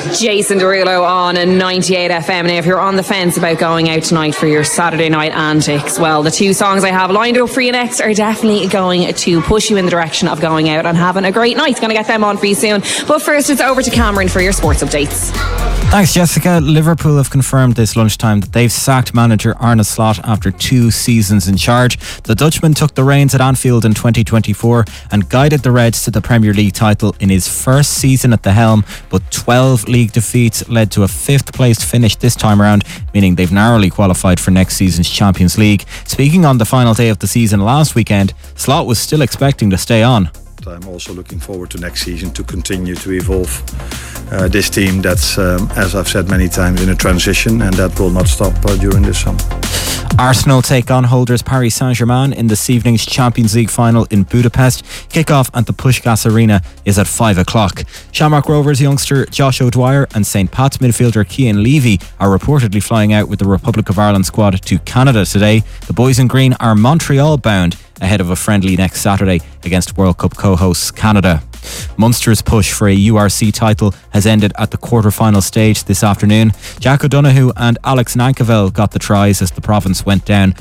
Jason Derulo on 98 FM. Now, if you're on the fence about going out tonight for your Saturday night antics, well, the two songs I have lined up for you next are definitely going to push you in the direction of going out and having a great night. Going to get them on for you soon. But first, it's over to Cameron for your sports updates. Thanks, Jessica. Liverpool have confirmed this lunchtime that they've sacked manager Arne Slot after 2 seasons in charge. The Dutchman took the reins at Anfield in 2024 and guided the Reds to the Premier League title in his first season at the helm, but 12 league defeats led to a 5th placed finish this time around, meaning they've narrowly qualified for next season's Champions League. Speaking on the final day of the season last weekend, Slot was still expecting to stay on. I'm also looking forward to next season to continue to evolve this team that's, as I've said many times, in a transition, and that will not stop during this summer. Arsenal take on holders Paris Saint-Germain in this evening's Champions League final in Budapest. Kickoff at the Puskás Arena is at 5 o'clock. Shamrock Rovers youngster Josh O'Dwyer and St. Pat's midfielder Cian Levy are reportedly flying out with the Republic of Ireland squad to Canada today. The boys in green are Montreal bound ahead of a friendly next Saturday against World Cup co-hosts Canada. Munster's push for a URC title has ended at the quarter-final stage this afternoon. Jack O'Donoghue and Alex Nankerville got the tries as the province went down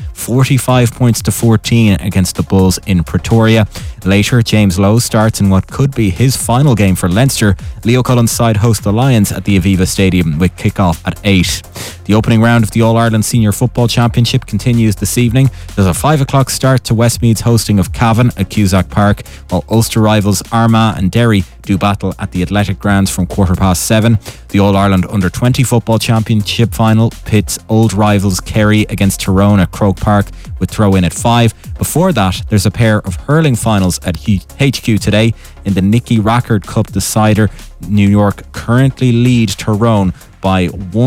45 points to 14 against the Bulls in Pretoria. Later, James Lowe starts in what could be his final game for Leinster. Leo Cullen's side host the Lions at the Aviva Stadium with kick-off at 8. The opening round of the All-Ireland Senior Football Championship continues this evening. There's a 5 o'clock start to Westmeath's hosting of Cavan at Cusack Park, while Ulster rivals Armagh and Derry do battle at the Athletic Grounds from 7:15. The All-Ireland Under-20 Football Championship final pits old rivals Kerry against Tyrone at Croke Park with throw-in at 5. Before that, there's a pair of hurling finals at HQ today. In the Nicky Rackard Cup decider, New York currently lead Tyrone by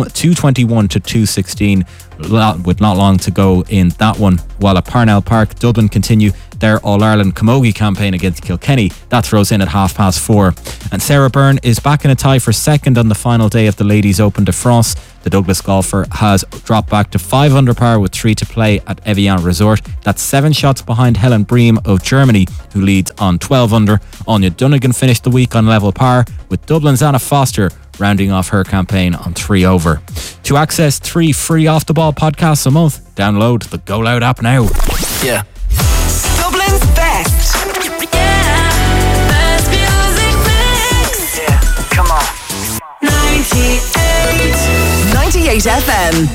221 to 216 with not long to go in that one, while at Parnell Park, Dublin continue their All-Ireland Camogie campaign against Kilkenny. That throws in at 4:30. And Sarah Byrne is back in a tie for second on the final day of the Ladies Open de France. The Douglas golfer has dropped back to 5 under par with 3 to play at Evian Resort. That's 7 shots behind Helen Bream of Germany, who leads on 12 under. Anya Dunnigan finished the week on level par, with Dublin's Anna Foster rounding off her campaign on 3 over. To access 3 free Off The Ball podcasts a month, download the Go Loud app now. Yeah. Dublin's best. Yeah. Best music mix. Yeah, come on. 98 FM.